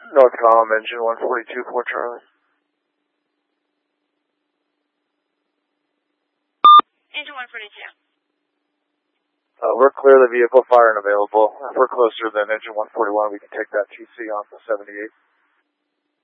Northcom, engine 142, Fort Charlie. Engine 142. We're clear of the vehicle, fire and available. If we're closer than engine 141, we can take that TC off the 78.